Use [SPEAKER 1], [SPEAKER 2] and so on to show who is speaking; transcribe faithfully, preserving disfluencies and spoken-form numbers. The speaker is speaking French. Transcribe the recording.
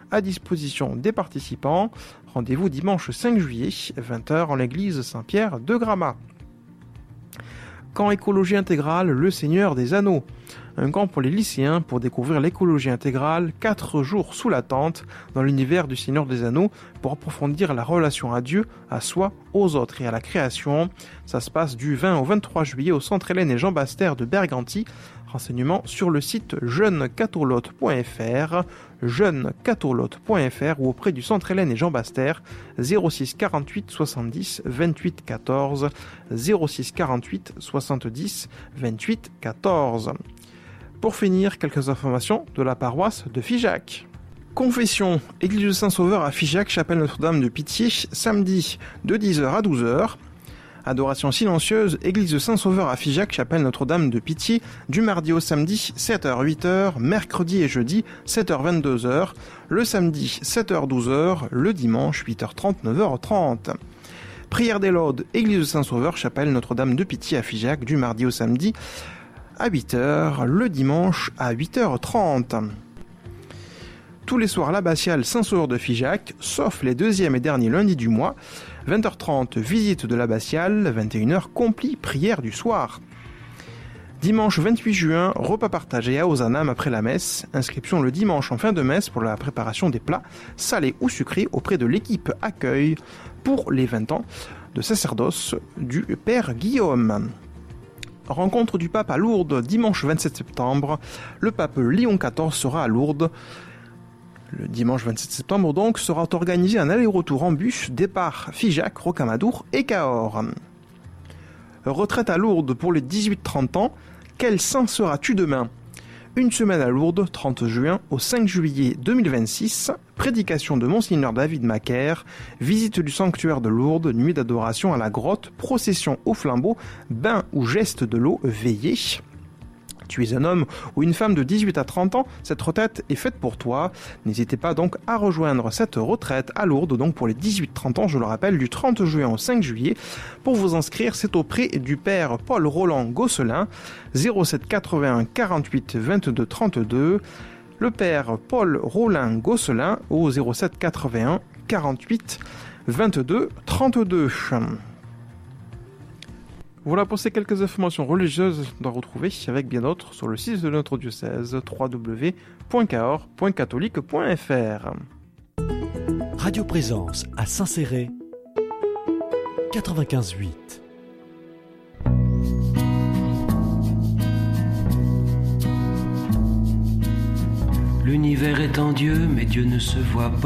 [SPEAKER 1] à disposition des participants. Rendez-vous dimanche cinq juillet, vingt heures, en l'église Saint-Pierre de Gramat. Camp écologie intégrale, le Seigneur des Anneaux. Un camp pour les lycéens pour découvrir l'écologie intégrale, quatre jours sous la tente dans l'univers du Seigneur des Anneaux pour approfondir la relation à Dieu, à soi, aux autres et à la création. Ça se passe du vingt au vingt-trois juillet au Centre Hélène et Jean Baster de Berganty. Renseignements sur le site jeune catolote point f r, jeune catolote point f r ou auprès du Centre Hélène et Jean Baster, zéro six quarante-huit soixante-dix vingt-huit quatorze, zéro six quarante-huit soixante-dix vingt-huit quatorze. Pour finir, quelques informations de la paroisse de Figeac. Confession, église de Saint-Sauveur à Figeac, chapelle Notre-Dame de Pitié, samedi de dix heures à douze heures. Adoration silencieuse, église de Saint-Sauveur à Figeac, chapelle Notre-Dame de Pitié, du mardi au samedi, sept heures huit heures, mercredi et jeudi, sept heures vingt-deux heures, le samedi, sept heures douze heures, le dimanche, huit heures trente, neuf heures trente. Prière des Laudes, église de Saint-Sauveur, chapelle Notre-Dame de Pitié à Figeac, du mardi au samedi, à huit heures, le dimanche à huit heures trente. Tous les soirs, l'abbatiale Saint-Sauveur de Figeac, sauf les deuxième et derniers lundis du mois, vingt heures trente, visite de l'abbatiale, vingt et une heures, compli, prière du soir. Dimanche vingt-huit juin, repas partagé à Ozanam après la messe, inscription le dimanche en fin de messe pour la préparation des plats, salés ou sucrés, auprès de l'équipe accueil pour les vingt ans de sacerdoce du Père Guillaume. Rencontre du pape à Lourdes, dimanche vingt-sept septembre. Le pape Léon quatorze sera à Lourdes. Le dimanche vingt-sept septembre, donc, sera organisé un aller-retour en bus, départ Figeac, Rocamadour et Cahors. Retraite à Lourdes pour les dix-huit trente ans. Quel saint seras-tu demain ? Une semaine à Lourdes, trente juin au cinq juillet deux mille vingt-six. Prédication de Monseigneur David Macaire, visite du sanctuaire de Lourdes, nuit d'adoration à la grotte, procession au flambeau, bain ou geste de l'eau, veillée. Tu es un homme ou une femme de dix-huit à trente ans, cette retraite est faite pour toi. N'hésitez pas donc à rejoindre cette retraite à Lourdes, donc pour les dix-huit trente ans, je le rappelle, du trente juin au cinq juillet. Pour vous inscrire, c'est auprès du père Paul Roland Gosselin, zéro sept quatre-vingt-un quarante-huit vingt-deux trente-deux. Le père Paul Roland Gosselin au zéro sept quatre-vingt-un quarante-huit vingt-deux trente-deux. Voilà pour ces quelques informations religieuses à retrouver avec bien d'autres sur le site de notre diocèse w w w point cahors point catholique point f r.
[SPEAKER 2] Radio Présence à Saint-Céré quatre-vingt-quinze huit.
[SPEAKER 3] L'univers est en Dieu, mais Dieu ne se voit pas.